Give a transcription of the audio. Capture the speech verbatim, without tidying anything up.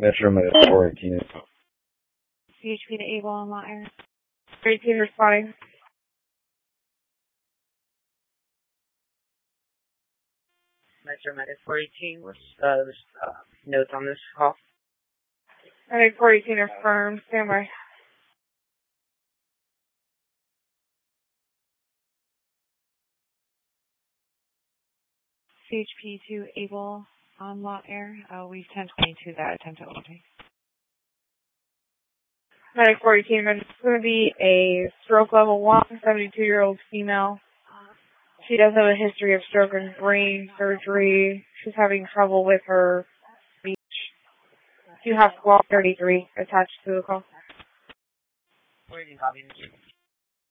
Metro Med four eighteen. C H P to Able on Lot Air. thirty-two responding. Metro Medic four eighteen, what's uh, uh, notes on this call? Medic four eighteen affirmed. Stand by. C H P to Able on Lot Air. Uh, we've ten twenty-two that attempt at loading. Medic four eighteen, it's going to be a stroke level one, seventy-two-year-old female. She does have a history of stroke and brain surgery. She's having trouble with her speech. You have squawk thirty-three attached to the call. Where are you copying?